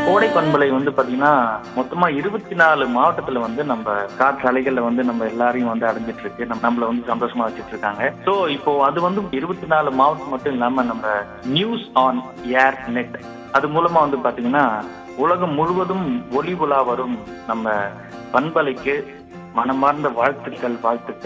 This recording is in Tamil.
கோடை பண்பலை பாத்தீங்கன்னா மொத்தமா 24 மாவட்டத்துல நம்ம காற்று அலைகள்ல நம்ம எல்லாரையும் அடைஞ்சிட்டு இருக்கு. நம்மள சந்தோஷமா வச்சிட்டு இருக்காங்க. சோ இப்போ அது 24 மாவட்டம் மட்டும் இல்லாம நம்ம நியூஸ் ஆன் ஏர் நெட் அது மூலமா பாத்தீங்கன்னா உலகம் முழுவதும் ஒளி உலா வரும் நம்ம பண்பலைக்கு மனமார்ந்த வாழ்த்துக்கள்.